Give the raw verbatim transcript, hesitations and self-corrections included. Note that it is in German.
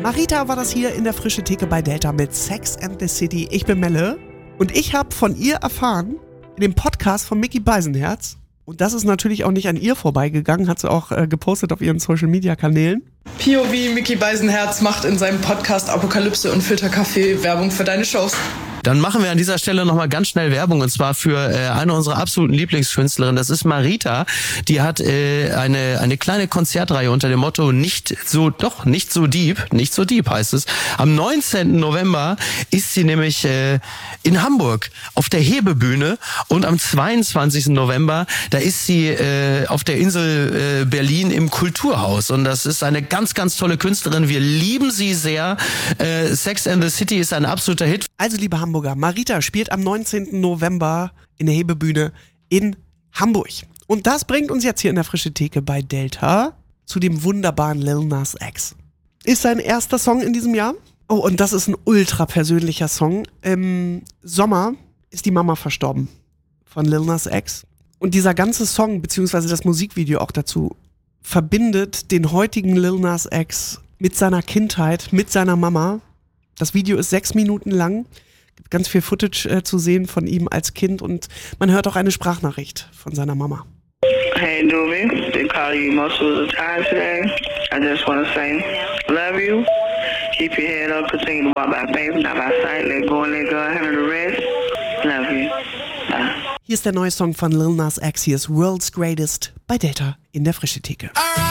Marita war das hier in der Frische Theke bei Delta mit Sex and the City. Ich bin Melle und ich habe von ihr erfahren in dem Podcast von Mickey Beisenherz. Und das ist natürlich auch nicht an ihr vorbeigegangen, hat sie auch äh, gepostet auf ihren Social-Media-Kanälen. P O V Mickey Beisenherz macht in seinem Podcast Apokalypse und Filterkaffee Werbung für deine Shows. Dann machen wir an dieser Stelle nochmal ganz schnell Werbung und zwar für äh, eine unserer absoluten Lieblingskünstlerinnen. Das ist Marita. Die hat äh, eine eine kleine Konzertreihe unter dem Motto nicht so, doch nicht so deep, nicht so deep heißt es. Am neunzehnten November ist sie nämlich äh, in Hamburg auf der Hebebühne und am zweiundzwanzigsten November da ist sie äh, auf der Insel äh, Berlin im Kulturhaus und das ist eine ganz ganz tolle Künstlerin. Wir lieben sie sehr. Äh, Sex and the City ist ein absoluter Hit. Also liebe Hamburger, Marita spielt am neunzehnten November in der Hebebühne in Hamburg. Und das bringt uns jetzt hier in der Frische Theke bei Delta zu dem wunderbaren Lil Nas X. Ist sein erster Song in diesem Jahr. Oh, und das ist ein ultra persönlicher Song. Im Sommer ist die Mama verstorben von Lil Nas X. Und dieser ganze Song, beziehungsweise das Musikvideo auch dazu, verbindet den heutigen Lil Nas X mit seiner Kindheit, mit seiner Mama. Das Video ist sechs Minuten lang, gibt ganz viel Footage äh, zu sehen von ihm als Kind und man hört auch eine Sprachnachricht von seiner Mama. Hey Doobie, they call you multiple times today. I just want to say, love you. Keep your head up, continue to walk by faith, not by sight. Let go and let God handle the rest. Love you. Bye. Hier ist der neue Song von Lil Nas X, hier ist World's Greatest bei Delta in der Frische Theke.